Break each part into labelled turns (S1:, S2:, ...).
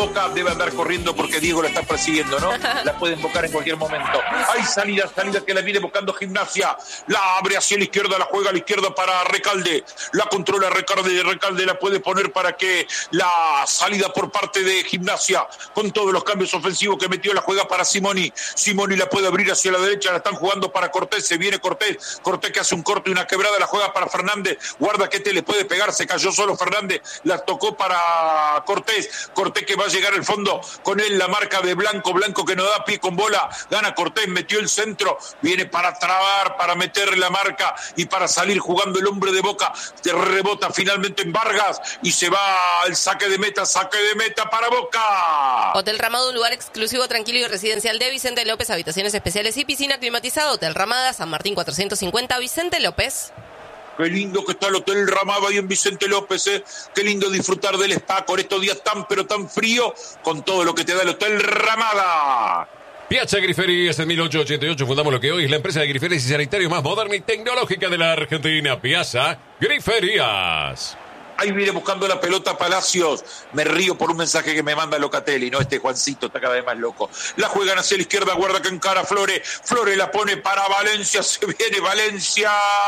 S1: Boca debe andar corriendo porque Diego la está persiguiendo, ¿no? La puede invocar en cualquier momento. Hay salida que la viene buscando Gimnasia. La abre hacia la izquierda, la juega a la izquierda para Recalde. La controla Recalde la puede poner para que la salida por parte de Gimnasia, con todos los cambios ofensivos que metió, la juega para Simoni. Simoni la puede abrir hacia la derecha, la están jugando para Cortés. Se viene Cortés que hace un corte y una quebrada, la juega para Fernández. Guarda que le puede pegar, se cayó solo Fernández. La tocó para Cortés que va a llegar al fondo, con él la marca de Blanco que no da pie con bola, gana Cortés, metió el centro, viene para trabar, para meter la marca y para salir jugando el hombre de Boca, rebota finalmente en Vargas y se va al saque de meta para Boca.
S2: Hotel Ramada, un lugar exclusivo, tranquilo y residencial de Vicente López, habitaciones especiales y piscina climatizada. Hotel Ramada, San Martín 450, Vicente López.
S1: Qué lindo que está el Hotel Ramada ahí en Vicente López, ¿eh? Qué lindo disfrutar del spa con estos días tan frío, con todo lo que te da el Hotel Ramada.
S3: Piazza Griferías, en 1888 fundamos lo que hoy es la empresa de griferías y sanitarios más moderna y tecnológica de la Argentina. Piazza Griferías.
S1: Ahí viene buscando la pelota Palacios. Me río por un mensaje que me manda Locatelli, ¿no? Este Juancito está cada vez más loco. La juegan hacia la izquierda, guarda que encara Flores. Flores la pone para Valencia, se viene Valencia.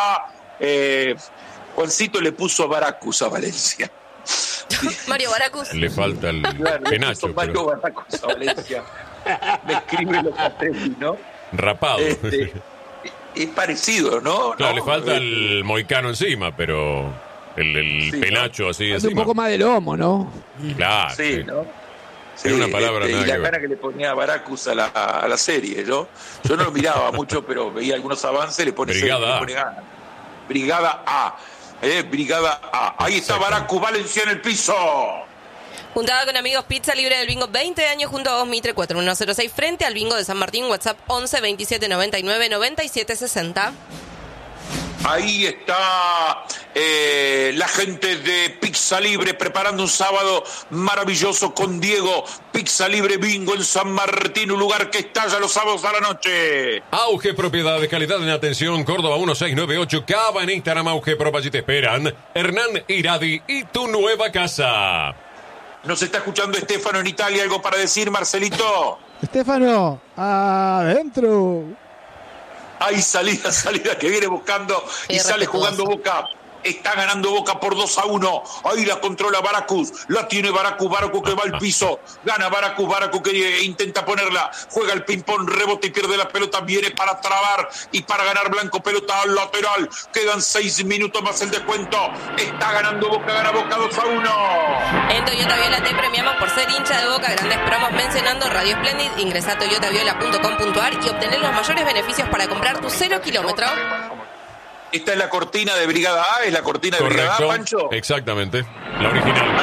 S1: Juancito le puso Baracus a Valencia.
S2: Mario Baracus.
S3: Le falta el penacho.
S1: Mario Baracus a Valencia. Me escribe Locatelli, ¿no?
S3: Rapado.
S1: Es parecido, ¿no?
S3: Claro,
S1: ¿no?
S3: le falta el moicano encima, pero el sí, penacho, ¿no? Así
S4: es
S3: encima.
S4: Un poco más de lomo, ¿no?
S3: Claro.
S1: Sí, ¿no? Sí,
S3: una palabra
S1: y la cara que le ponía Baracus a la serie, ¿no? Yo no lo miraba mucho, pero veía algunos avances, le pone
S3: Brigada
S1: A. Brigada A. Brigada A. Ahí está Baracus, Valencia en el piso.
S2: Juntada con amigos, pizza libre del bingo, 20 años junto a vos, Mitre 4106, frente al bingo de San Martín, WhatsApp 11 27 99 97 60.
S1: Ahí está la gente de Pizza Libre preparando un sábado maravilloso con Diego. Pizza Libre Bingo en San Martín, un lugar que estalla los sábados a la noche.
S3: Auge Propiedades, calidad en atención, Córdoba 1698, Cava en Instagram, Auge Prop, allí te esperan. Hernán Iradi y tu nueva casa.
S1: Nos está escuchando Estefano en Italia, ¿algo para decir, Marcelito?
S4: Estefano, adentro.
S1: Hay salida que viene buscando y sale jugando Boca. Está ganando Boca por 2-1. Ahí la controla Baracus. La tiene Baracus que va al piso. Gana Baracus que intenta ponerla. Juega el ping-pong, rebota y pierde la pelota. Viene para trabar y para ganar Blanco. Pelota al lateral. Quedan 6 minutos más el descuento. Está ganando Boca, gana Boca 2-1.
S2: En Toyota Viola te premiamos por ser hincha de Boca. Grandes promos mencionando Radio Splendid. Ingresa a toyotaviola.com.ar y obtener los mayores beneficios para comprar tu 0 kilómetro.
S1: Esta es la cortina de Brigada A, es la cortina de Brigada A, Pancho.
S3: Exactamente, la original.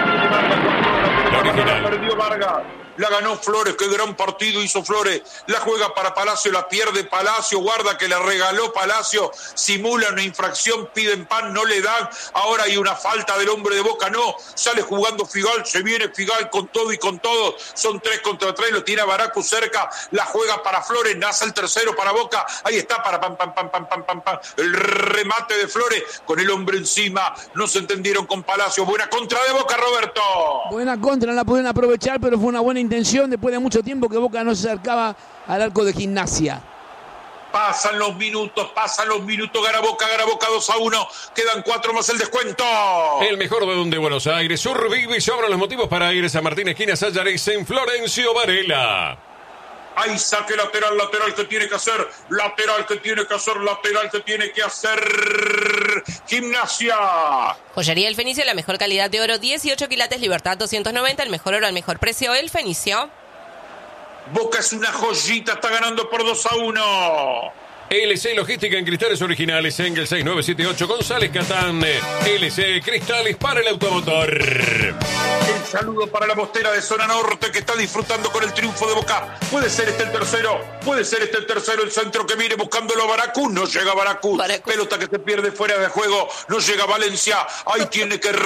S1: La original. Perdió Vargas. La ganó Flores, qué gran partido hizo Flores. La juega para Palacio, la pierde Palacio. Guarda que le regaló Palacio. Simula una infracción, piden pan, no le dan. Ahora hay una falta del hombre de Boca, no. Sale jugando Figal, se viene Figal con todo y con todo. Son 3 contra 3, lo tiene a Baracus cerca. La juega para Flores, nace el tercero para Boca. Ahí está para pam. El remate de Flores con el hombre encima. No se entendieron con Palacio. Buena contra de Boca, Roberto.
S4: Buena contra, no la pudieron aprovechar, pero fue una buena intención después de mucho tiempo que Boca no se acercaba al arco de Gimnasia.
S1: Pasan los minutos, gana Boca 2-1, quedan 4 más el descuento.
S3: El mejor de Buenos Aires, Urbibi, sobran los motivos para ir a San Martín, esquina Sallares, en Florencio Varela.
S1: Ahí saque lateral que tiene que hacer, lateral que tiene que hacer Gimnasia.
S2: Joyería El Fenicio, la mejor calidad de oro, 18 quilates, Libertad 290, el mejor oro al mejor precio, El Fenicio.
S1: Boca es una joyita, está ganando por 2-1.
S3: LC Logística en cristales originales, Engel 6978, González Catán, LC Cristales para el automotor.
S1: El saludo para la Bostera de Zona Norte que está disfrutando con el triunfo de Boca. Puede ser este el tercero, el centro que viene buscándolo a Baracus, no llega Baracus. Pelota que se pierde fuera de juego, no llega Valencia, ahí tiene que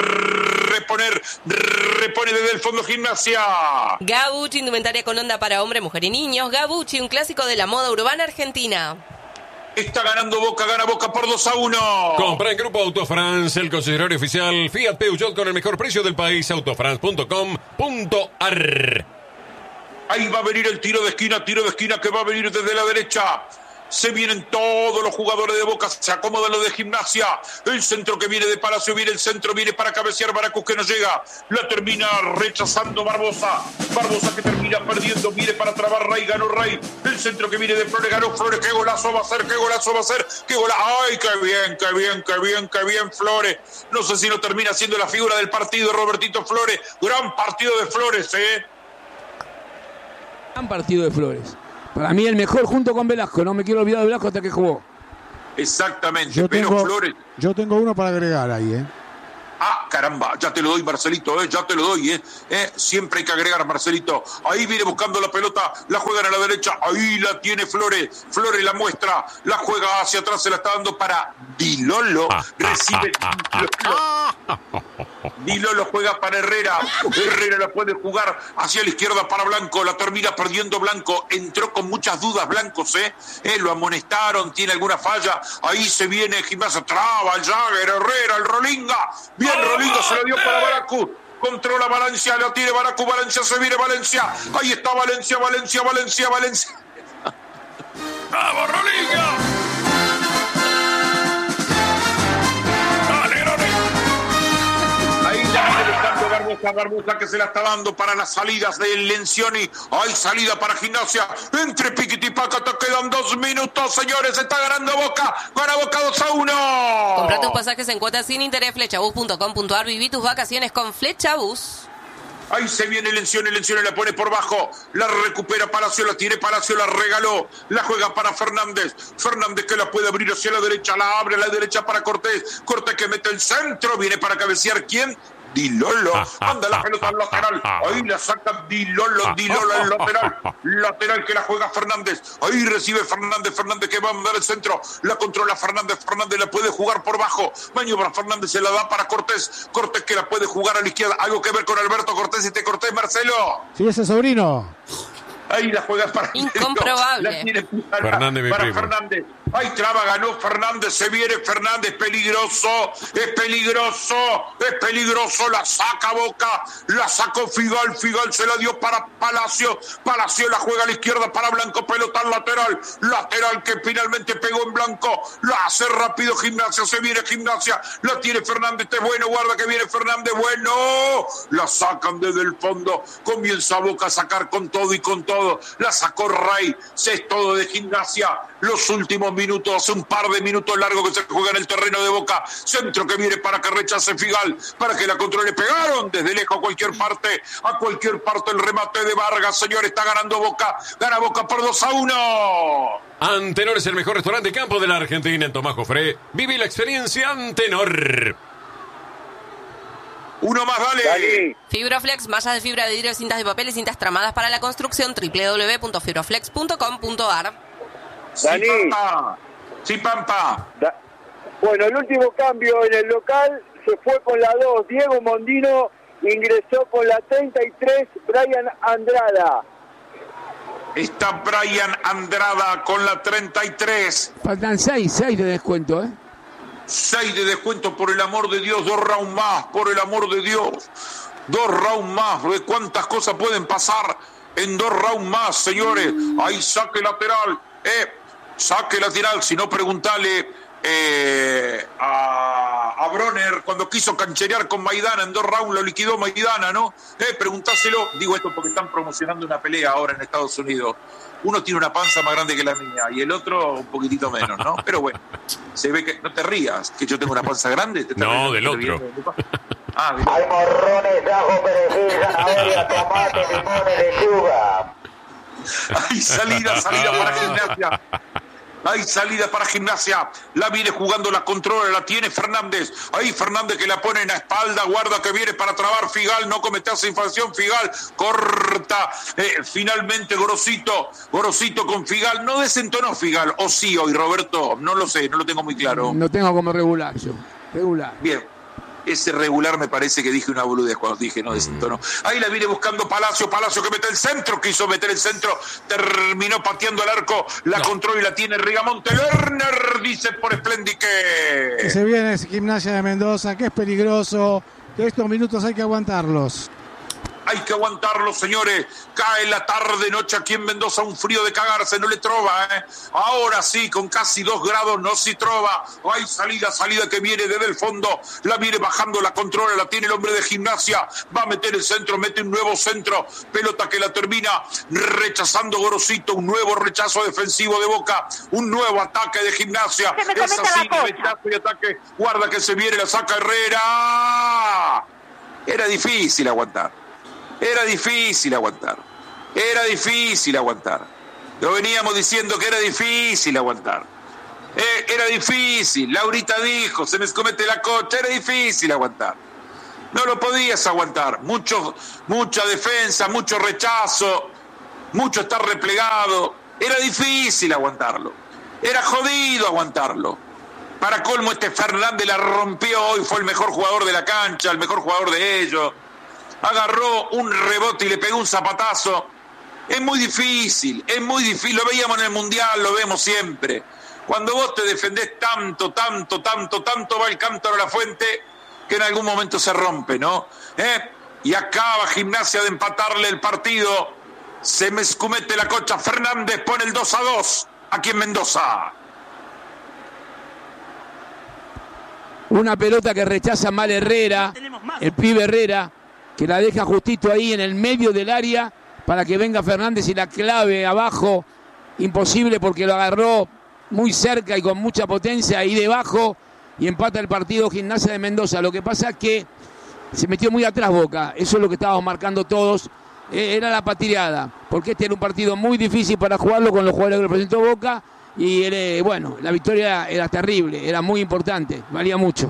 S1: repone desde el fondo Gimnasia.
S2: Gabucci, indumentaria con onda para hombre, mujer y niños. Gabucci, un clásico de la moda urbana argentina.
S1: Está ganando Boca, gana Boca por 2-1.
S3: Compra en Grupo Autofrance, el concesionario oficial Fiat Peugeot con el mejor precio del país. Autofrance.com.ar.
S1: Ahí va a venir el tiro de esquina que va a venir desde la derecha. Se vienen todos los jugadores de Boca, se acomodan los de Gimnasia. El centro que viene de Palacio, viene el centro, viene para cabecear Baracus que no llega. La termina rechazando Barbosa. Barbosa que termina perdiendo, viene para trabar Rey, ganó Rey. El centro que viene de Flores, ganó Flores. Qué golazo va a ser, qué golazo va a ser, qué golazo. ¡Ay, qué bien, qué bien, qué bien, qué bien Flores! No sé si no termina siendo la figura del partido Robertito Flores. Gran partido de Flores,
S4: Gran partido de Flores. Para mí el mejor junto con Velasco. No me quiero olvidar de Velasco hasta que jugó.
S1: Exactamente, Flores.
S5: Yo tengo uno para agregar ahí,
S1: Ah, caramba, ya te lo doy, Marcelito, ya te lo doy, Siempre hay que agregar, Marcelito. Ahí viene buscando la pelota, la juegan a la derecha, ahí la tiene Flores. Flores la muestra, la juega hacia atrás, se la está dando para Dilolo. Recibe Dilolo, juega para Herrera. Herrera la puede jugar hacia la izquierda para Blanco, la termina perdiendo Blanco. Entró con muchas dudas Blancos, lo amonestaron, tiene alguna falla. Ahí se viene Gimnasia, traba el Jagger, Herrera, el Rolinga. Bien, Rolinga se lo dio para Baracus. Controla Valencia, lo tiene Baracus, Valencia, se viene Valencia. Ahí está Valencia. ¡Vamos, Rolinga! Ahí ya viene buscando Barbosa que se la está dando para las salidas del Lencioni. Hay salida para Gimnasia. Entre Piquiti y Paca, te quedan 2 minutos, señores. Está ganando Boca. Gana Boca 2-1.
S2: Comprá tus pasajes en cuotas sin interés, flechabus.com.ar. Viví tus vacaciones con Flechabus.
S1: Ahí se viene Lencioni la pone por bajo, la recupera Palacio, la tiene Palacio, la regaló, la juega para Fernández que la puede abrir hacia la derecha, la abre a la derecha para Cortés que mete el centro, viene para cabecear, ¿quién? Dilolo, anda la pelota al lateral, ahí la saca Dilolo al lateral que la juega Fernández, ahí recibe Fernández que va a mandar el centro, la controla Fernández la puede jugar por bajo, maniobra Fernández, se la da para Cortés que la puede jugar a la izquierda, algo que ver con Alberto Cortés, Marcelo.
S5: Sí, ese sobrino.
S1: Ahí la juega para
S2: incomprobable.
S1: La tiene
S3: Fernández,
S1: para Fernández. Ahí traba, ganó Fernández, se viene Fernández, peligroso, la saca Boca, la sacó Figal se la dio para Palacio la juega a la izquierda para Blanco, pelota al lateral que finalmente pegó en Blanco, la hace rápido Gimnasia, se viene Gimnasia, la tiene Fernández, es bueno, guarda que viene Fernández, bueno, la sacan desde el fondo, comienza Boca a sacar con todo y con todo, la sacó Rey, es todo de Gimnasia, los últimos minutos, hace un par de minutos largos que se juega en el terreno de Boca, centro que viene para que rechace Figal, para que la controle, pegaron desde lejos a cualquier parte el remate de Vargas, señor, está ganando Boca, gana Boca por 2-1.
S3: Antenor es el mejor restaurante de campo de la Argentina en Tomás Jofré. Vive la experiencia Antenor.
S1: Uno más, dale.
S2: Fibroflex, mallas de fibra de vidrio, cintas de papel y cintas tramadas para la construcción. www.fibroflex.com.ar.
S1: Sí, Pampa.
S6: Bueno, el último cambio en el local se fue con la 2. Diego Mondino ingresó con la 33. Brian Andrada.
S1: Está Brian Andrada con la 33.
S4: Faltan 6 de descuento,
S1: 6 de descuento, por el amor de Dios, 2 rounds más, por el amor de Dios. 2 rounds más, ¿cuántas cosas pueden pasar en 2 rounds más, señores? Ahí saque lateral, si no preguntale a Broner cuando quiso cancherear con Maidana en 2 rounds, lo liquidó Maidana, ¿no? Preguntáselo, digo esto porque están promocionando una pelea ahora en Estados Unidos. Uno tiene una panza más grande que la mía y el otro un poquitito menos, ¿no? Pero bueno, se ve que... No te rías, que yo tengo una panza grande.
S3: No, del otro.
S6: Hay morrones, ajo, perejil, zanahoria, tomate, limones, lechuga.
S1: Hay salida para Gimnasia. Hay salida para Gimnasia. La viene jugando, la controla, la tiene Fernández. Ahí Fernández que la pone en la espalda. Guarda que viene para trabar Figal. No cometerse infracción. Figal corta. Finalmente Gorosito con Figal. No desentonó Figal. O sí hoy, Roberto. No lo sé, no lo tengo muy claro.
S4: No tengo como regular yo. Regular.
S1: Bien. Ese regular me parece que dije una boludez cuando dije no desentonó. Ahí la viene buscando Palacio que mete el centro, quiso meter el centro, terminó pateando al arco, la control y la tiene Rigamonte. Lerner dice por Splendique
S5: que se viene Gimnasia de Mendoza, que es peligroso, que estos minutos hay que aguantarlos.
S1: Hay que aguantarlo, señores. Cae la tarde, noche aquí en Mendoza, un frío de cagarse, no le trova, ¿eh? Ahora sí, con casi 2 grados, no si trova. Hay salida que viene desde el fondo. La viene bajando, la controla, la tiene el hombre de Gimnasia. Va a meter el centro, mete un nuevo centro. Pelota que la termina rechazando Gorosito. Un nuevo rechazo defensivo de Boca. Un nuevo ataque de Gimnasia. Es así, rechazo y ataque. Guarda que se viene, la saca Herrera. Era difícil aguantar. Era difícil aguantar. Lo veníamos diciendo que era difícil aguantar. Era difícil. Laurita dijo, se me escomete la cocha. Era difícil aguantar. No lo podías aguantar. Mucha defensa, mucho rechazo, mucho estar replegado. Era difícil aguantarlo. Era jodido aguantarlo. Para colmo, Fernández la rompió hoy. Fue el mejor jugador de la cancha, el mejor jugador de ellos. Agarró un rebote y le pegó un zapatazo. Es muy difícil. Lo veíamos en el Mundial, lo vemos siempre. Cuando vos te defendés tanto, va el cántaro a la fuente que en algún momento se rompe, ¿no? Y acaba Gimnasia de empatarle el partido. Se me escumete la cocha. Fernández pone el 2-2 aquí en Mendoza.
S4: Una pelota que rechaza mal Herrera, el pibe Herrera, que la deja justito ahí en el medio del área para que venga Fernández y la clave abajo. Imposible porque lo agarró muy cerca y con mucha potencia ahí debajo y empata el partido Gimnasia de Mendoza. Lo que pasa es que se metió muy atrás Boca, eso es lo que estábamos marcando todos. Era la patirada, porque este era un partido muy difícil para jugarlo con los jugadores que representó Boca y la victoria era terrible, era muy importante, valía mucho.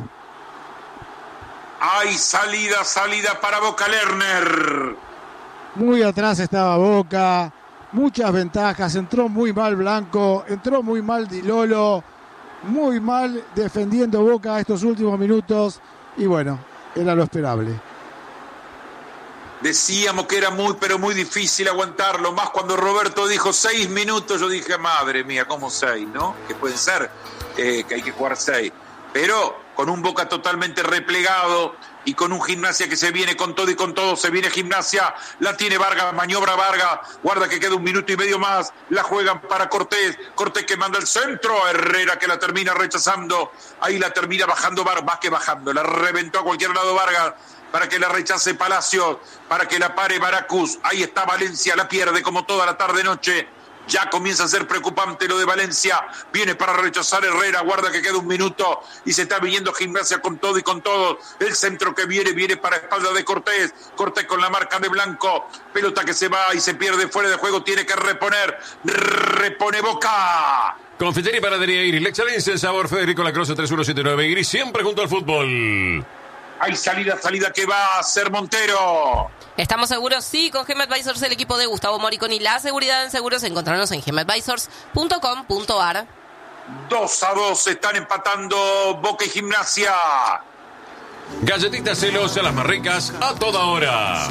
S1: Hay salida para Boca. Lerner.
S5: Muy atrás estaba Boca, muchas ventajas, entró muy mal Blanco, entró muy mal Di Lolo, muy mal defendiendo Boca estos últimos minutos y bueno, era lo esperable.
S1: Decíamos que era muy difícil aguantarlo, más cuando Roberto dijo 6 minutos, yo dije, madre mía, ¿cómo 6, no? Que pueden ser, que hay que jugar 6, pero con un Boca totalmente replegado y con un Gimnasia que se viene con todo y con todo, se viene Gimnasia, la tiene Vargas, maniobra Vargas, guarda que queda 1 minuto y medio más, la juegan para Cortés que manda el centro, Herrera que la termina rechazando, ahí la termina bajando Vargas, la reventó a cualquier lado Vargas, para que la rechace Palacios, para que la pare Baracus, ahí está Valencia, la pierde como toda la tarde-noche. Ya comienza a ser preocupante lo de Valencia. Viene para rechazar Herrera. Guarda que queda 1 minuto. Y se está viniendo Gimnasia con todo y con todo. El centro que viene para espalda de Cortés. Cortés con la marca de Blanco. Pelota que se va y se pierde fuera de juego. Tiene que reponer. Repone Boca.
S3: Confitería y Panadería Iris. La excelencia en sabor. Federico Lacroze 3179 Iris. Siempre junto al fútbol.
S1: Hay salida que va a ser Montero.
S2: ¿Estamos seguros? Sí, con GM Advisors, el equipo de Gustavo Moriconi. La seguridad en seguros, encontrarnos en gmadvisors.com.ar.
S1: 2-2 están empatando Boca y Gimnasia.
S3: Galletitas celosas, las más ricas, a toda hora.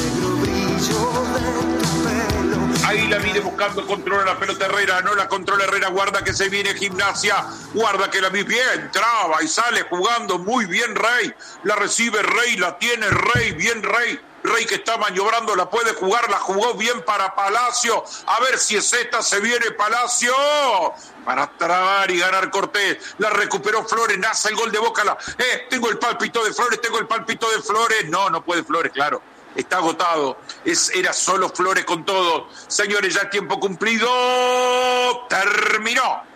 S1: Ahí la viene buscando, controla la pelota Herrera, no la controla Herrera, guarda que se viene Gimnasia, guarda que la vi bien, traba y sale jugando muy bien Rey, la recibe Rey, la tiene Rey, bien Rey que está maniobrando, la puede jugar, la jugó bien para Palacio, a ver si es esta, se viene Palacio, para trabar y ganar Cortés, la recuperó Flores, nace el gol de Boca, tengo el pálpito de Flores, no puede Flores, claro. Está agotado, era solo Flores con todo. Señores, ya tiempo cumplido. Terminó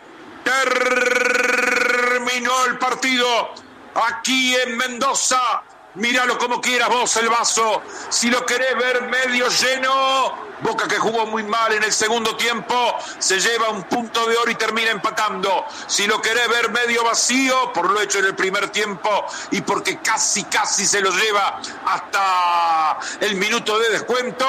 S1: el partido aquí en Mendoza. Míralo como quieras vos el vaso. Si lo querés ver medio lleno, Boca que jugó muy mal en el segundo tiempo, se lleva 1 punto de oro y termina empatando. Si lo querés ver medio vacío, por lo hecho en el primer tiempo y porque casi se lo lleva hasta el minuto de descuento,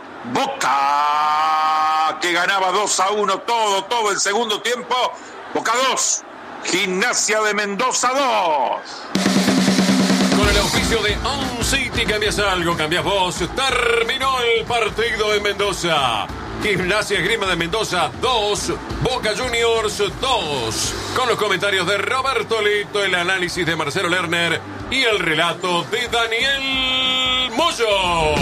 S1: Boca que ganaba 2-1 todo el segundo tiempo. Boca 2, Gimnasia de Mendoza 2.
S3: Con el auspicio de On City. Cambias algo, cambias vos. Terminó el partido en Mendoza. Gimnasia Esgrima de Mendoza 2, Boca Juniors 2. Con los comentarios de Roberto Lito, el análisis de Marcelo Lerner y el relato de Daniel Moyo.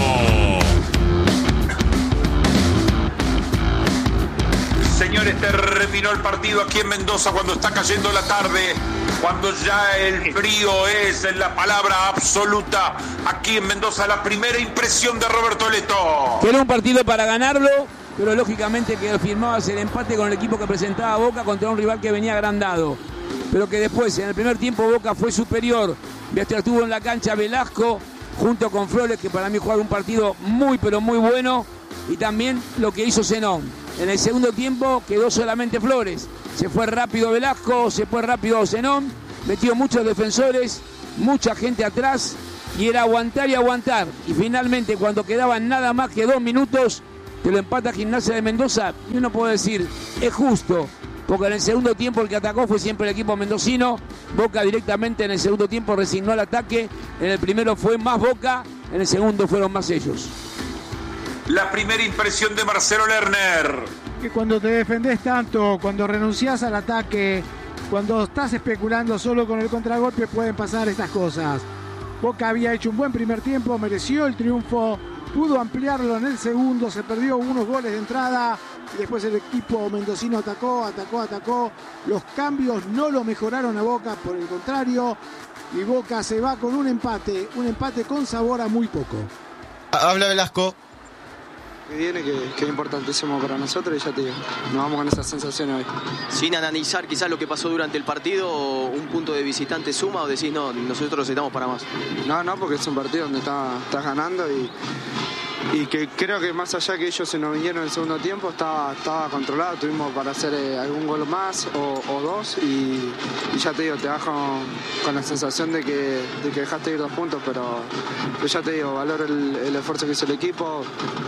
S1: Señores, terminó el partido aquí en Mendoza cuando está cayendo la tarde, cuando ya el frío es la palabra absoluta. Aquí en Mendoza, la primera impresión de Roberto Leto.
S4: Que era un partido para ganarlo, pero lógicamente que firmabas el empate con el equipo que presentaba Boca contra un rival que venía agrandado. Pero que después, en el primer tiempo, Boca fue superior. Mientras estuvo en la cancha Velasco, junto con Flores, que para mí jugaron un partido muy, pero muy bueno. Y también lo que hizo Zenón. En el segundo tiempo quedó solamente Flores. Se fue rápido Velasco, se fue rápido Zenón. Metió muchos defensores, mucha gente atrás. Y era aguantar y aguantar. Y finalmente, cuando quedaban nada más que 2 minutos, te lo empata Gimnasia de Mendoza. Y uno puede decir, es justo. Porque en el segundo tiempo el que atacó fue siempre el equipo mendocino. Boca directamente en el segundo tiempo resignó al ataque. En el primero fue más Boca, en el segundo fueron más ellos.
S1: La primera impresión de Marcelo Lerner.
S5: Que cuando te defendés tanto, cuando renunciás al ataque, cuando estás especulando solo con el contragolpe, pueden pasar estas cosas. Boca había hecho un buen primer tiempo, mereció el triunfo, pudo ampliarlo en el segundo, se perdió unos goles de entrada y después el equipo mendocino atacó. Los cambios no lo mejoraron a Boca, por el contrario, y Boca se va con un empate con sabor a muy poco.
S7: Habla Velasco.
S8: Que viene, que es importantísimo para nosotros y ya te digo, nos vamos con esas sensaciones hoy.
S9: Sin analizar quizás lo que pasó durante el partido, ¿un punto de visitante suma o decís no, nosotros necesitamos para más?
S8: No, porque es un partido donde estás ganando y que creo que más allá que ellos se nos vinieron en el segundo tiempo, estaba controlado, tuvimos para hacer algún gol más o dos y ya te digo, te vas con la sensación de que dejaste ir 2 puntos, pero ya te digo, valoro el esfuerzo que hizo el equipo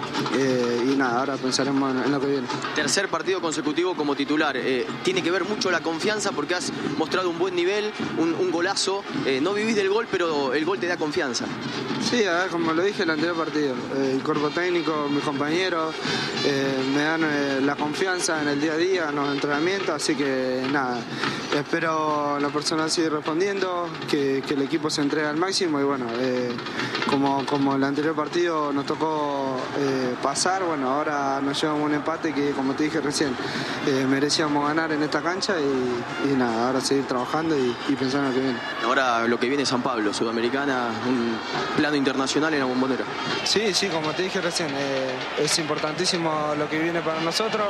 S8: y nada, ahora pensaremos en lo que viene.
S9: Tercer partido consecutivo como titular, tiene que ver mucho la confianza porque has mostrado un buen nivel, un golazo, no vivís del gol, pero el gol te da confianza.
S8: Sí, a ver, como lo dije en el anterior partido, el cuerpo técnico, mis compañeros me dan la confianza en el día a día, en los entrenamientos, así que nada, espero la persona seguir respondiendo, que el equipo se entregue al máximo y bueno, como el anterior partido nos tocó pasar, bueno, ahora nos llevamos un empate que como te dije recién, merecíamos ganar en esta cancha y nada, ahora seguir trabajando y pensar en lo que viene.
S9: Ahora lo que viene es San Pablo, Sudamericana, un plano internacional en la Bombonera.
S8: Sí, como te dije recién, es importantísimo lo que viene para nosotros.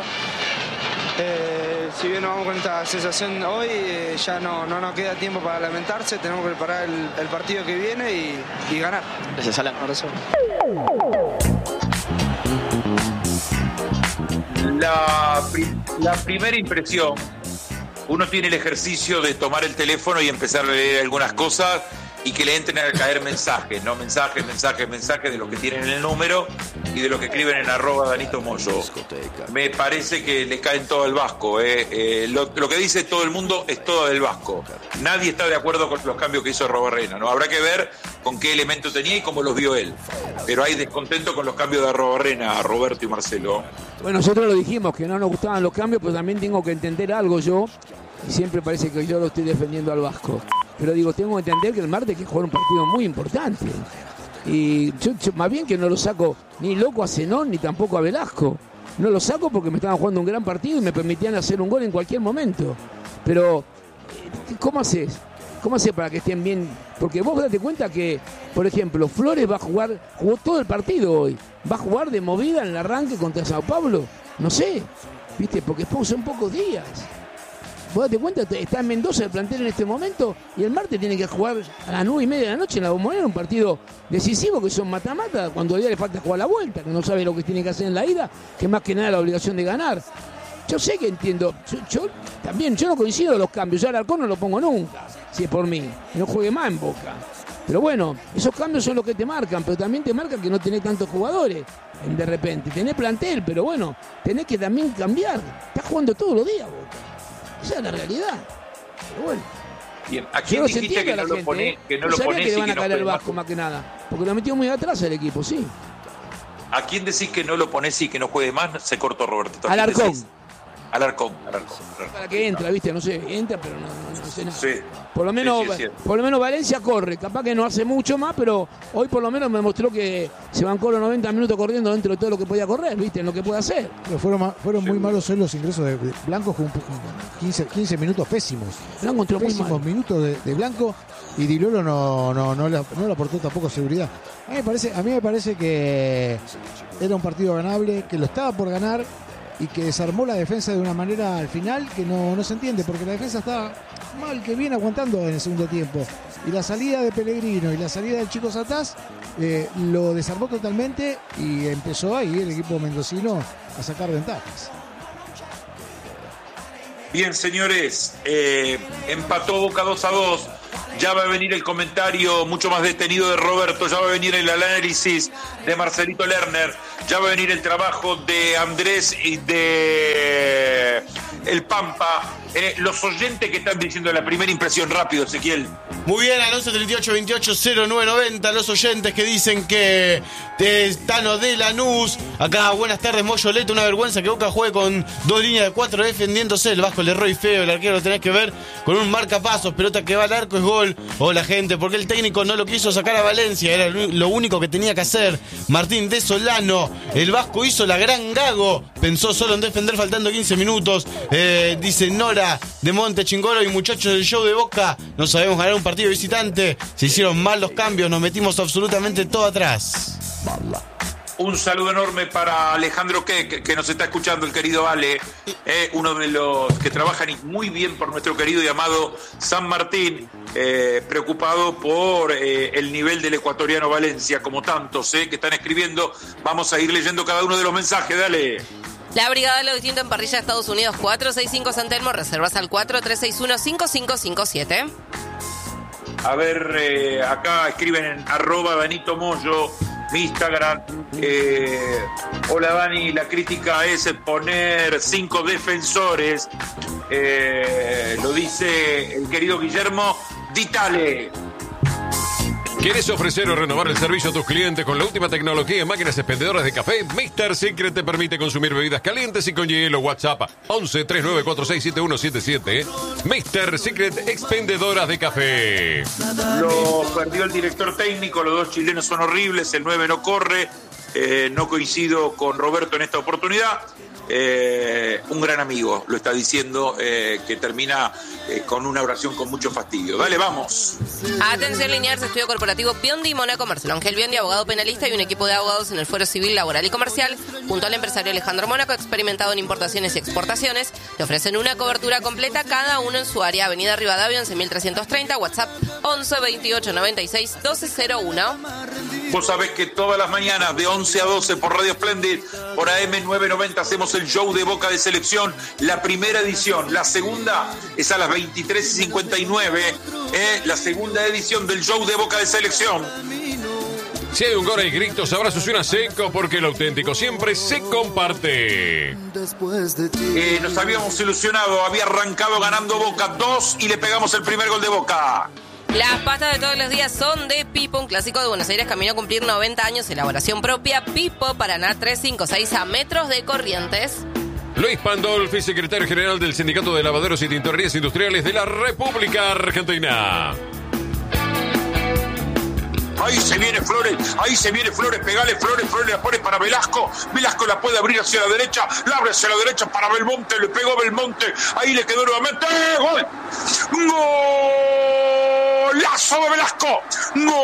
S8: Si bien nos vamos con esta sensación hoy, ya no nos queda tiempo para lamentarse, tenemos que preparar el partido que viene y ganar.
S9: Gracias, Alan.
S8: Abrazo.
S1: La primera impresión, uno tiene el ejercicio de tomar el teléfono y empezar a leer algunas cosas y que le entren a caer mensajes, ¿no? Mensajes de lo que tienen en el número y de lo que escriben en @Danito Moyo. Me parece que le caen todo al Vasco. Lo que dice todo el mundo es todo del Vasco. Nadie está de acuerdo con los cambios que hizo Arrobarrena, ¿no? Habrá que ver con qué elemento tenía y cómo los vio él. Pero hay descontento con los cambios de Arrobarrena, Roberto y Marcelo.
S4: Bueno, nosotros lo dijimos, que no nos gustaban los cambios, pero también tengo que entender algo yo, y siempre parece que yo lo estoy defendiendo al Vasco. Pero digo, tengo que entender que el martes hay que jugar un partido muy importante. Y yo más bien que no lo saco ni loco a Zenón ni tampoco a Velasco. No lo saco porque me estaban jugando un gran partido y me permitían hacer un gol en cualquier momento. Pero, ¿cómo haces? ¿Cómo haces para que estén bien? Porque vos date cuenta que, por ejemplo, Flores jugó todo el partido hoy. ¿Va a jugar de movida en el arranque contra Sao Paulo? No sé, ¿viste? Porque son pocos días. Vos date cuenta, está en Mendoza el plantel en este momento y el martes tiene que jugar a las 9:30 de la noche en la Bombonera, un partido decisivo que son mata-mata, cuando todavía le falta jugar la vuelta, que no sabe lo que tiene que hacer en la ida, que más que nada la obligación de ganar. Yo sé que entiendo, yo no coincido en los cambios, yo al Alarcón no lo pongo nunca, si es por mí, que no juegue más en Boca. Pero bueno, esos cambios son los que te marcan, pero también te marcan que no tenés tantos jugadores de repente, tenés plantel, pero bueno, tenés que también cambiar, estás jugando todos los días Boca. Esa es la realidad. Pero bueno,
S1: Bien, ¿a quién
S4: Yo
S1: dijiste que no lo pone, que no lo
S4: sabía
S1: ponés
S4: que le
S1: y
S4: van
S1: que
S4: a
S1: no
S4: caer al
S1: juegue
S4: Vasco
S1: más?
S4: más que nada. Porque lo metió muy atrás el equipo, sí.
S1: ¿A quién decís que no lo ponés y que no juegue más? Se cortó, Roberto.
S4: Alarcón.
S1: Alarcón.
S4: Para que entra, ¿viste? No sé, entra, pero no sé nada.
S1: Sí.
S4: Por lo menos,
S1: Sí,
S4: por lo menos Valencia corre. Capaz que no hace mucho más, pero hoy por lo menos me mostró que se bancó los 90 minutos corriendo dentro de todo lo que podía correr, ¿viste? En lo que puede hacer.
S5: Pero fueron muy malos hoy los ingresos de Blanco, con 15 minutos pésimos.
S4: Blanco entró muy
S5: Pésimos
S4: mal.
S5: minutos de Blanco, y Di Lolo no le aportó tampoco seguridad. A mí me parece que era un partido ganable, que lo estaba por ganar, y que desarmó la defensa de una manera al final que no se entiende, porque la defensa estaba mal, que viene aguantando en el segundo tiempo. Y la salida de Pellegrino y la salida del Chico Satás lo desarmó totalmente, y empezó ahí el equipo mendocino a sacar ventajas.
S1: Bien, señores, empató Boca 2-2. Ya va a venir el comentario mucho más detenido de Roberto, ya va a venir el análisis de Marcelito Lerner, ya va a venir el trabajo de Andrés y de El Pampa. Los oyentes que están diciendo la primera impresión, rápido, Ezequiel.
S7: Muy bien, al 11-38-28-0990, los oyentes que dicen que Tano de Lanús. Acá, buenas tardes, Moyoleta, una vergüenza que Boca juegue con 2 líneas de 4 defendiéndose. El Vasco le erró y feo, el arquero lo tenés que ver con un marcapasos, pelota que va al arco es gol. Hola, gente, porque el técnico no lo quiso sacar a Valencia, era lo único que tenía que hacer. Martín de Solano, el Vasco hizo la gran Gago, pensó solo en defender faltando 15 minutos. Dice Nora de Monte Chingolo, y muchachos del show de Boca, no sabemos ganar un partido visitante, se hicieron mal los cambios, nos metimos absolutamente todo atrás.
S1: Un saludo enorme para Alejandro que nos está escuchando, el querido Ale, uno de los que trabajan muy bien por nuestro querido y amado San Martín, preocupado por el nivel del ecuatoriano Valencia, como tantos que están escribiendo. Vamos a ir leyendo cada uno de los mensajes, dale.
S2: La Brigada de lo Distinto en Parrilla, Estados Unidos, 465 San Telmo, reservas al 4361-5557.
S1: A ver, acá escriben en @Danito Moyo, mi Instagram. Hola Dani, la crítica es poner 5 defensores. Lo dice el querido Guillermo Ditale.
S3: ¿Quieres ofrecer o renovar el servicio a tus clientes con la última tecnología en máquinas expendedoras de café? Mr. Secret te permite consumir bebidas calientes y con hielo. WhatsApp 11-3946-7177. Mr. Secret, expendedoras de café.
S1: Lo perdió el director técnico, los dos chilenos son horribles, el 9 no corre. No coincido con Roberto en esta oportunidad. Un gran amigo lo está diciendo, que termina con una oración con mucho fastidio. Dale, vamos.
S2: Atención, Liniers, estudio corporativo Biondi Mónaco, Marcelo Ángel Biondi, abogado penalista, y un equipo de abogados en el Fuero Civil, Laboral y Comercial, junto al empresario Alejandro Mónaco, experimentado en importaciones y exportaciones. Te ofrecen una cobertura completa, cada uno en su área. Avenida Rivadavia, 11.330, WhatsApp 11 28 96 1201.
S1: Vos sabés que todas las mañanas de 11 a 12 por Radio Splendid, por AM 990, hacemos el show de Boca de Selección, la primera edición. La segunda es a las 23:59, la segunda edición del show de Boca de Selección.
S3: Si hay un gol y gritos, abrazos y una seco, porque lo auténtico siempre se comparte.
S1: Nos habíamos ilusionado, había arrancado ganando Boca 2 y le pegamos el primer gol de Boca.
S2: Las pastas de todos los días son de Pipo, un clásico de Buenos Aires, camino a cumplir 90 años, elaboración propia. Pipo, Paraná 356, a metros de Corrientes.
S3: Luis Pandolfi, secretario general del Sindicato de Lavaderos y Tintorerías Industriales de la República Argentina.
S1: Ahí se viene Flores, pegale Flores, la pone para Velasco, Velasco la puede abrir hacia la derecha, la abre hacia la derecha para Belmonte, le pegó Belmonte, ahí le quedó nuevamente, ¡gol! ¡Golazo de Velasco! ¡Gol!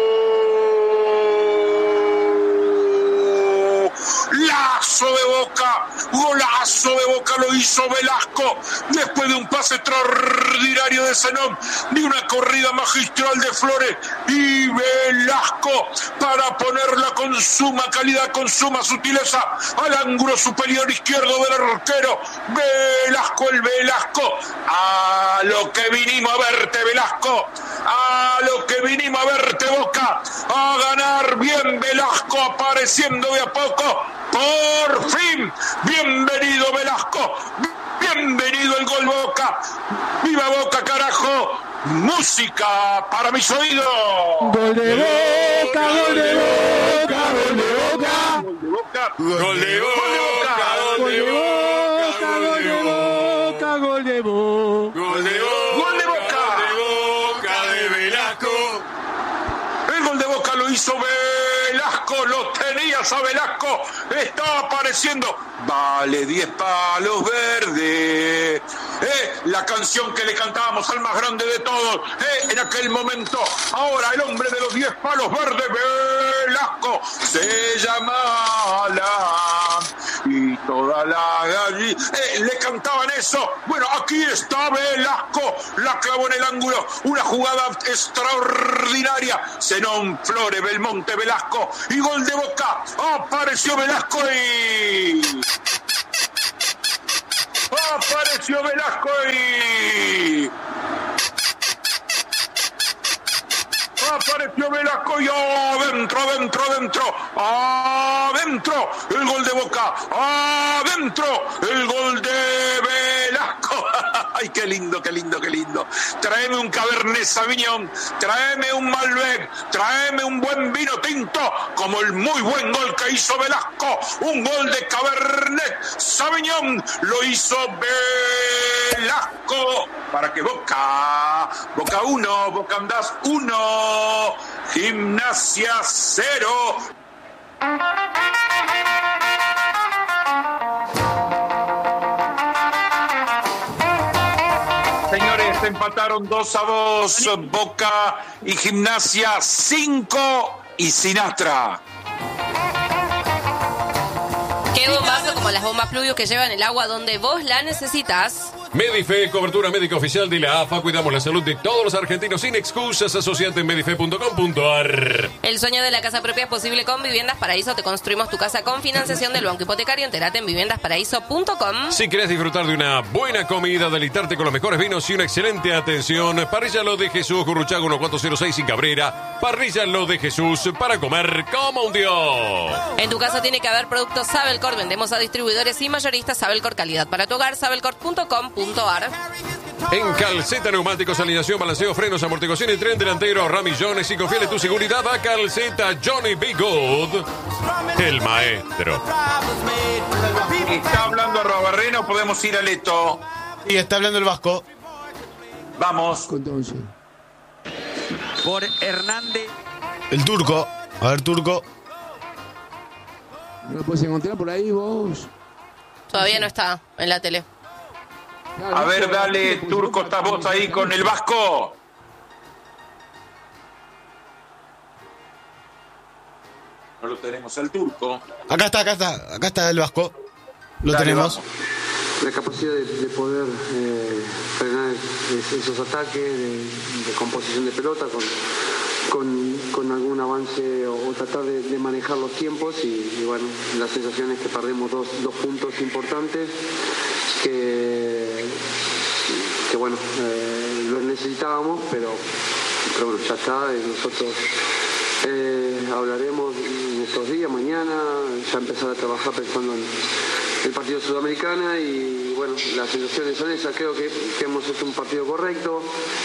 S1: De Boca, Boca. Golazo de Boca lo hizo Velasco después de un pase extraordinario de Zenón, de una corrida magistral de Flores y Velasco para ponerla con suma calidad, con suma sutileza al ángulo superior izquierdo del arquero. Velasco, el Velasco, a lo que vinimos a verte, Velasco, a lo que vinimos a verte, Boca, a ganar bien, Velasco, apareciendo de a poco, por fin. Bienvenido, Velasco, bienvenido el gol, Boca, viva Boca, carajo. Música para mis oídos.
S5: Gol de Boca, gol de Boca, gol de Boca.
S3: Gol de Boca,
S5: Gol de Boca, gol de Boca, gol de Boca.
S3: Gol de Boca de Velasco.
S1: El gol de Boca lo hizo Velasco, lo tenías a Velasco, estaba apareciendo. Vale 10 palos verdes. La canción que le cantábamos al más grande de todos en aquel momento. Ahora el hombre de los 10 palos verdes, Velasco, se llama Alan. Y toda la gallina le cantaban eso. Bueno, aquí está Velasco, la clavó en el ángulo, una jugada extraordinaria. Zenón, Flores, Belmonte, Velasco y gol de Boca. Apareció Velasco y... apareció Velasco y... apareció Velasco y adentro, el gol de Boca, adentro, el gol de Velasco. Ay, qué lindo, qué lindo, qué lindo. Tráeme un Cabernet Sauvignon, tráeme un Malbec, tráeme un buen vino tinto, como el muy buen gol que hizo Velasco, un gol de Cabernet Sauvignon, lo hizo Velasco, para que Boca 1, Boca Andás 1, Gimnasia 0. Señores, empataron 2-2 Boca y Gimnasia 5 y Sinatra.
S2: Qué bombazo como las bombas Fluvius que llevan el agua donde vos la necesitas.
S3: Medife, cobertura médica oficial de la AFA. Cuidamos la salud de todos los argentinos sin excusas. Asociate en medife.com.ar.
S2: El sueño de la casa propia es posible con Viviendas Paraíso. Te construimos tu casa con financiación del Banco Hipotecario. Entérate en viviendasparaíso.com.
S3: Si querés disfrutar de una buena comida, deleitarte con los mejores vinos y una excelente atención, Parrilla Lo de Jesús, Gurruchaga 1406 y Cabrera. Parrilla Lo de Jesús, para comer como un dios.
S2: En tu casa tiene que haber productos Sabelcor. Vendemos a distribuidores y mayoristas Sabelcor, calidad para tu hogar. Sabelcor.com.ar.
S3: En Calceta Neumáticos, alineación, balanceo, frenos, amortiguación y tren delantero, ramillones, y confiale tu seguridad a Calceta Johnny B. Good, el maestro.
S1: ¿Está hablando Arrobarrena o podemos ir a Leto?
S7: Y está hablando el Vasco.
S1: Vamos.
S10: Por Hernández.
S7: El Turco. A ver, Turco.
S4: ¿No lo puedes encontrar por ahí vos?
S2: Todavía no está en la tele.
S1: A ver, dale, Turco, ¿estás vos ahí con el Vasco? No lo tenemos al Turco.
S7: Acá está el Vasco. Lo
S1: Dale,
S7: tenemos.
S1: vamos.
S8: La capacidad de poder frenar esos ataques, de composición de pelota con algún avance o tratar de manejar los tiempos y bueno, la sensación es que perdemos dos puntos importantes que bueno, lo necesitábamos, pero bueno, ya está, nosotros hablaremos en estos días, mañana, ya empezar a trabajar pensando en el partido Sudamericana y bueno, las sensaciones son esas, creo que hemos hecho un partido correcto,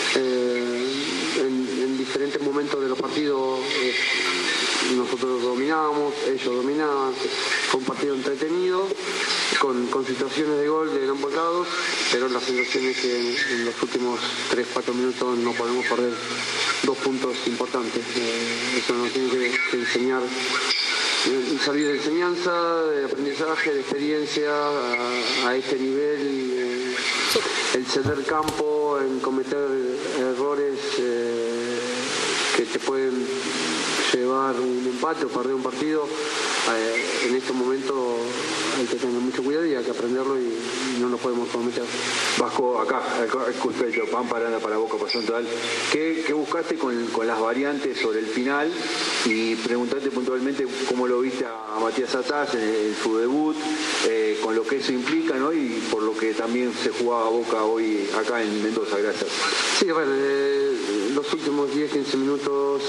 S8: en diferentes momentos de los partidos nosotros dominábamos, ellos dominaban, fue un partido entretenido, con situaciones de gol de ambos lados, pero la sensación es que en los últimos 3-4 minutos no podemos perder 2 puntos importantes. Eso nos tiene que enseñar, salir de enseñanza, de aprendizaje, de experiencia a este nivel, el ceder campo, en cometer errores que te pueden llevar un empate o perder un partido. en estos momentos hay que tener mucho cuidado y hay que aprenderlo y no nos podemos cometer.
S10: Vasco, acá, justo hecho, Pampa anda para Boca, pasó total. ¿Qué buscaste con las variantes sobre el final? Y preguntarte puntualmente cómo lo viste a Matías Atás en su debut, con lo que eso implica, ¿no? Y por lo que también se jugaba Boca hoy acá en Mendoza. Gracias.
S8: Sí, a ver, los últimos 10-15 minutos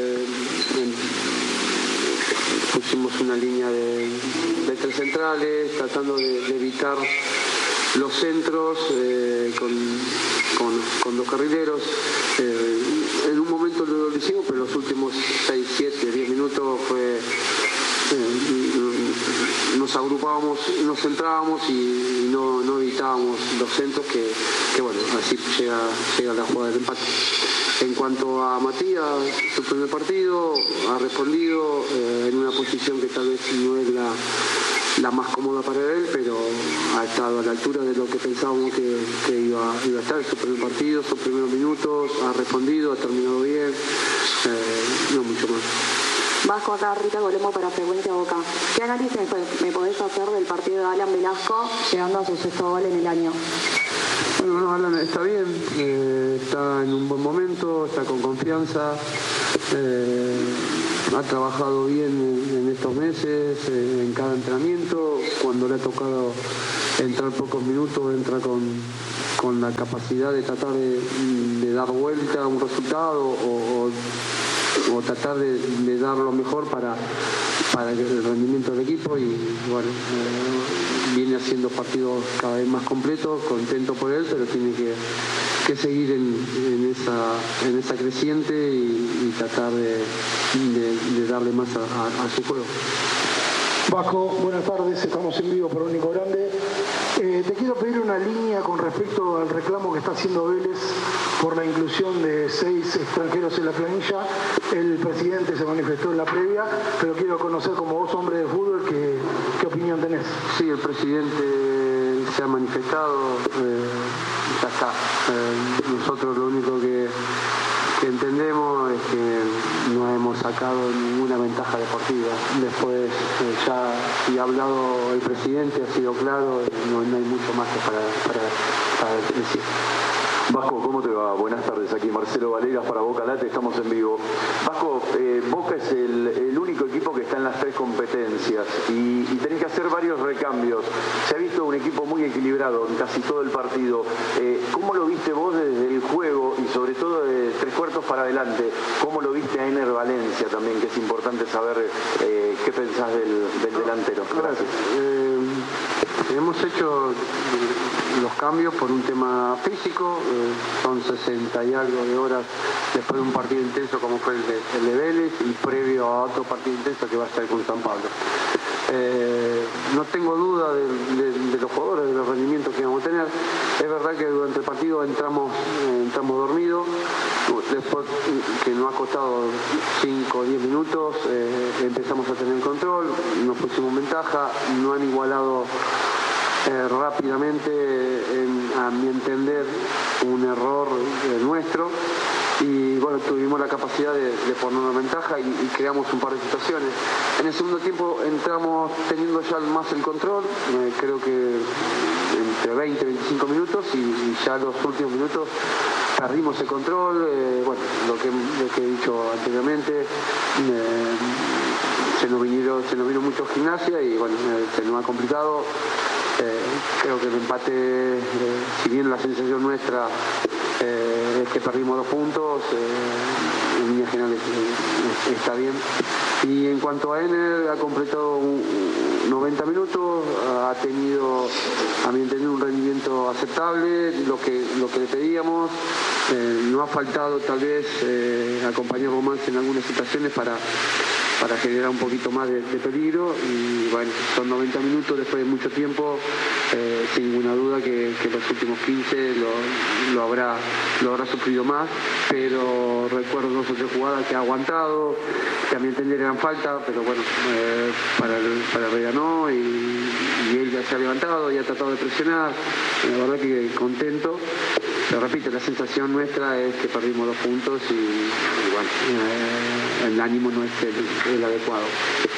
S8: pusimos una línea de tres centrales, tratando de evitar los centros con los carrileros. En un momento lo hicimos, pero los últimos 6, 7, 10 minutos nos agrupábamos, nos centrábamos y no evitábamos los centros que bueno, así llega la jugada del empate. En cuanto a Matías, su primer partido, ha respondido en una posición que tal vez no es la más cómoda para él, pero ha estado a la altura de lo que pensábamos que iba a estar. Su primer partido, sus primeros minutos, ha respondido, ha terminado bien, no mucho más.
S11: Vasco, acá Rita Colombo para Frecuencia Boca. ¿Qué análisis me podés hacer del partido de Alan Velasco llegando a su 6º gol en el año?
S8: Bueno, no, Alan está bien, está en un buen momento, está con confianza, ha trabajado bien en estos meses, en cada entrenamiento. Cuando le ha tocado entrar pocos minutos, entra con la capacidad de tratar de dar vuelta a un resultado o tratar de dar lo mejor para el rendimiento del equipo y bueno, viene haciendo partidos cada vez más completos, contento por él, pero tiene que seguir en esa creciente y tratar de darle más a su juego.
S12: Vasco, buenas tardes, estamos en vivo por Único Grande. Te quiero pedir una línea con respecto al reclamo que está haciendo Vélez por la inclusión de 6 extranjeros en la planilla. El presidente se manifestó en la previa, pero quiero conocer como vos, hombre de fútbol, ¿qué opinión tenés?
S8: Sí, el presidente se ha manifestado, ya está. Nosotros lo único que entendemos es que no hemos sacado ninguna ventaja deportiva. Después ya si ha hablado el presidente, ha sido claro, no hay mucho más que para decir.
S10: Vasco, ¿cómo te va? Buenas tardes, aquí Marcelo Valegas para Boca Late, estamos en vivo. Vasco, Boca es el único equipo que está en las 3 competencias y tenés que hacer varios recambios. Se ha visto un equipo muy equilibrado en casi todo el partido. ¿Cómo lo viste vos desde el juego y sobre todo de 3/4 para adelante? ¿Cómo lo viste a Ener Valencia también, que es importante saber qué pensás del delantero? Gracias.
S8: Hemos hecho los cambios por un tema físico, son 60 y algo de horas después de un partido intenso como fue el de Vélez y previo a otro partido intenso que va a estar con San Pablo. No tengo duda de los jugadores, de los rendimientos que vamos a tener. Es verdad que durante el partido entramos dormidos, después que nos ha costado 5 o 10 minutos, empezamos a tener el control, nos pusimos en ventaja, no han igualado rápidamente, a mi entender, un error nuestro y bueno, tuvimos la capacidad de ponernos en ventaja y creamos un par de situaciones. En el segundo tiempo entramos teniendo ya más el control, creo que entre 20 y 25 minutos y ya los últimos minutos perdimos el control, bueno, lo que he dicho anteriormente, se nos vino mucho Gimnasia y bueno, se nos ha complicado. Creo que el empate, si bien la sensación nuestra es que perdimos 2 puntos, en líneas generales está bien. Y en cuanto a Ener, ha completado 90 minutos, ha tenido, a mi entender, un rendimiento aceptable, lo que le pedíamos. No ha faltado tal vez acompañarlo más en algunas situaciones para generar un poquito más de peligro y bueno, son 90 minutos después de mucho tiempo, sin ninguna duda que los últimos 15 lo habrá sufrido más, pero recuerdo 2 o 3 jugadas que ha aguantado, que a mi entender eran falta, pero bueno, para Herrera no, y él ya se ha levantado y ha tratado de presionar, la verdad que contento. Pero repito, la sensación nuestra es que perdimos 2 puntos y bueno, el ánimo no es el adecuado.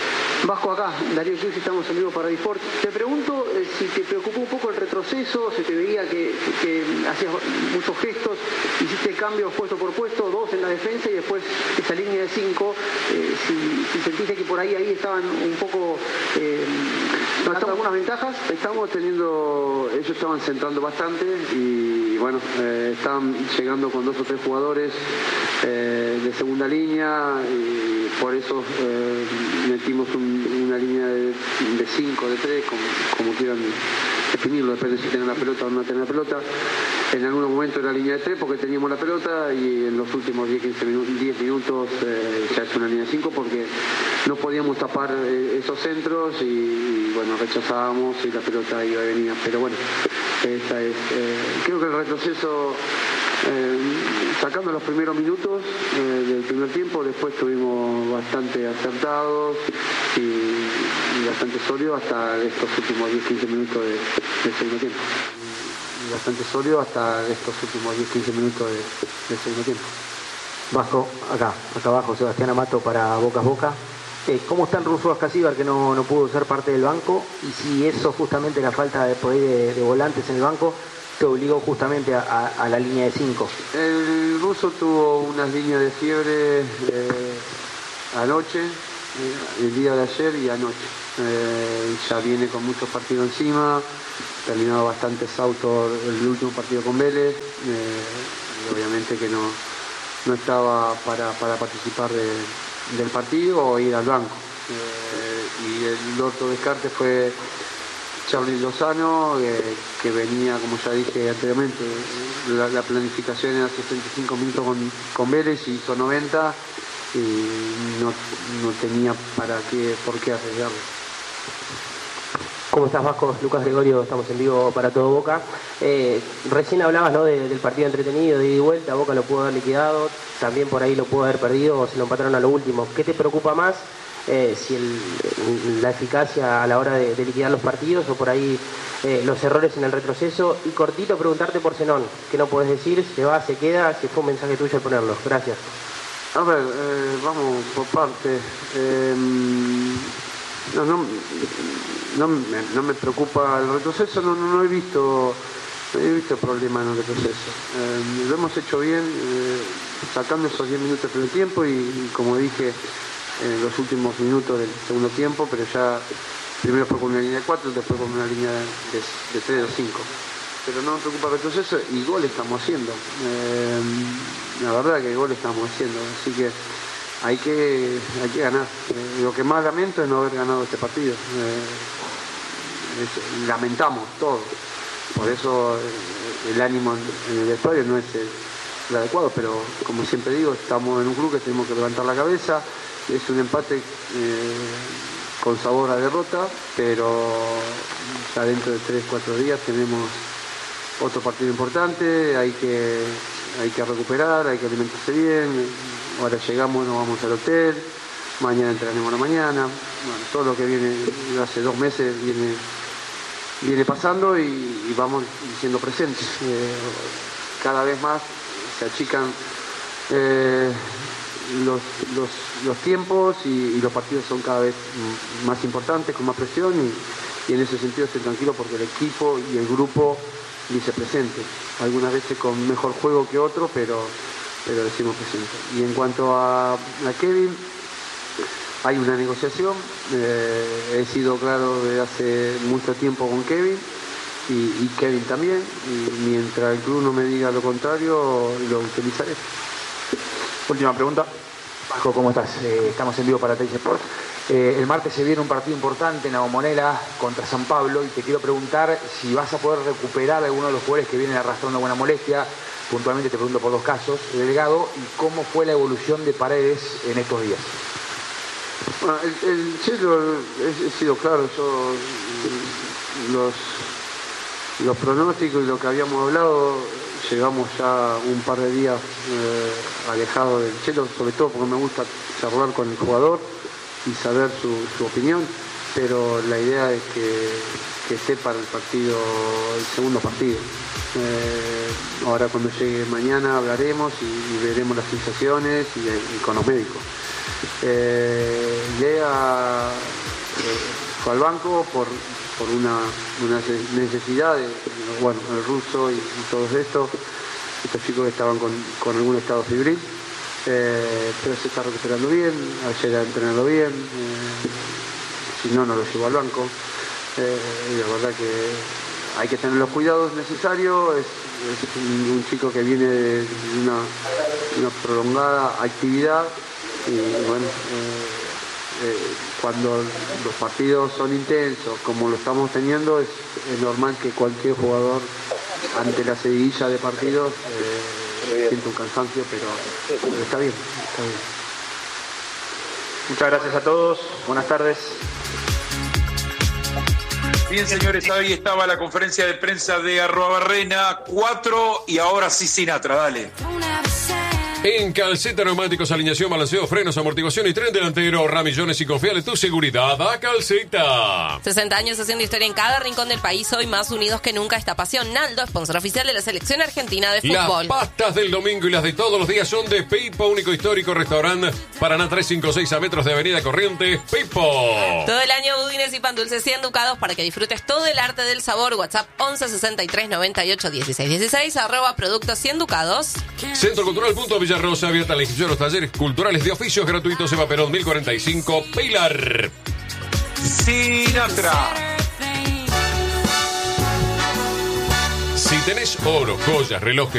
S13: Vasco, acá, Darío Cruz, estamos en vivo para Disport. Te pregunto si te preocupó un poco el retroceso, se te veía que hacías muchos gestos, hiciste cambios puesto por puesto, 2 en la defensa y después esa línea de 5, si sentiste que por ahí estaban un poco dando algunas ventajas.
S10: Ellos estaban centrando bastante y bueno, estaban llegando con 2 o 3 jugadores de segunda línea y por eso metimos una línea de 5, de 3, como quieran definirlo, depende si tienen la pelota o no tienen la pelota. En algunos momentos era línea de 3 porque teníamos la pelota y en los últimos 10 minutos ya es una línea de 5 porque no podíamos tapar esos centros y bueno, rechazábamos y la pelota iba y venía. Pero bueno, creo que el retroceso, sacando los primeros minutos del primer tiempo, después estuvimos bastante acertados y bastante sólidos hasta estos últimos 10-15 minutos del segundo tiempo.
S14: Vasco, acá abajo, Sebastián Amato para Boca. ¿Cómo está el ruso Ascasíbar que no pudo ser parte del banco? Y si eso, justamente la falta de poder de volantes en el banco, te obligó justamente a la línea de 5.
S10: El ruso tuvo unas líneas de fiebre anoche, el día de ayer y anoche. Ya viene con muchos partidos encima, terminado bastante exhausto el último partido con Vélez, y obviamente que no estaba para participar del partido o ir al banco. Y el otro descarte fue Charly Lozano, que venía, como ya dije anteriormente, la planificación era 65 minutos con Vélez y hizo 90 y no tenía por qué arriesgarlo.
S14: ¿Cómo estás, Vasco? Lucas Gregorio, estamos en vivo para Todo Boca. Recién hablabas, ¿no?, del partido entretenido, de ida y vuelta. Boca lo pudo haber liquidado, también por ahí lo pudo haber perdido o se lo empataron a lo último. ¿Qué te preocupa más? Si la eficacia a la hora de liquidar los partidos o por ahí los errores en el retroceso. Y cortito preguntarte por Zenón, ¿qué no podés decir? ¿Se va, se queda? Si fue un mensaje tuyo al ponerlo. Gracias.
S10: A ver, vamos por parte. No me preocupa el retroceso, no he visto problema en el retroceso. Lo hemos hecho bien, sacando esos 10 minutos del primer tiempo y como dije, en los últimos minutos del segundo tiempo, pero ya primero fue con una línea de 4, después con una línea de 3 o 5. Pero no me preocupa el retroceso y gol estamos haciendo. La verdad que gol estamos haciendo, así que hay que ganar. Lo que más lamento es no haber ganado este partido. Lamentamos todo. Por eso el ánimo en el vestuario no es el adecuado, pero como siempre digo, estamos en un club que tenemos que levantar la cabeza. Es un empate con sabor a derrota, pero ya dentro de 3-4 días tenemos otro partido importante, hay que recuperar, hay que alimentarse bien. Ahora llegamos, nos vamos al hotel, mañana entrenaremos a la mañana. Bueno, todo lo que viene hace 2 meses viene pasando y vamos siendo presentes. Cada vez más se achican los tiempos y los partidos son cada vez más importantes, con más presión y en ese sentido estoy tranquilo porque el equipo y el grupo dice presente. Algunas veces con mejor juego que otro, pero decimos presente. Y en cuanto a Kevin, hay una negociación. He sido claro desde hace mucho tiempo con Kevin y Kevin también. Y mientras el club no me diga lo contrario, lo utilizaré.
S15: Última pregunta. Vasco, ¿cómo estás? Estamos en vivo para Teis Sports. El martes se viene un partido importante en la Bombonera contra San Pablo y te quiero preguntar si vas a poder recuperar a alguno de los jugadores que vienen arrastrando buena molestia. Puntualmente te pregunto por 2 casos, Delgado, y cómo fue la evolución de Paredes en estos días.
S10: Bueno, el Chelo, he sido claro, los pronósticos y lo que habíamos hablado, llegamos ya un par de días alejados del Chelo, sobre todo porque me gusta charlar con el jugador y saber su opinión, pero la idea es que esté para el segundo partido. Ahora cuando llegue mañana hablaremos y veremos las sensaciones y con los médicos. Lea
S16: fue al banco por una necesidad de, bueno, el ruso y todos estos chicos que estaban con algún estado febril, pero se está recuperando bien, ayer ha entrenado bien, si no lo llevó al banco, y la verdad que hay que tener los cuidados necesarios, es un chico que viene de una prolongada actividad y bueno, cuando los partidos son intensos como lo estamos teniendo es normal que cualquier jugador ante la seguidilla de partidos sienta un cansancio, pero está bien.
S15: Muchas gracias a todos, buenas tardes.
S1: Bien, señores, ahí estaba la conferencia de prensa de Arruabarrena, 4 y ahora sí Sinatra, dale.
S3: En Calceta Neumáticos, alineación, balanceo, frenos, amortiguación y tren delantero, ramillones y confiable tu seguridad a Calceta.
S2: 60 años haciendo historia en cada rincón del país, hoy más unidos que nunca. Esta pasión, Naldo, sponsor oficial de la selección argentina de fútbol.
S3: Las pastas del domingo y las de todos los días son de Pipo, único histórico restaurante Paraná 356 a metros de Avenida Corrientes. Pipo.
S2: Todo el año budines y pan dulces 100 ducados para que disfrutes todo el arte del sabor. WhatsApp 11 63 98 16 16 @ productos 100 ducados.
S3: Centro Cultural Punto Villarrosa, abierta la inscripción a los talleres culturales de oficios gratuitos. Eva Perón 1045, Pilar.
S1: Sinatra.
S3: Si tenés oro, joyas, relojes,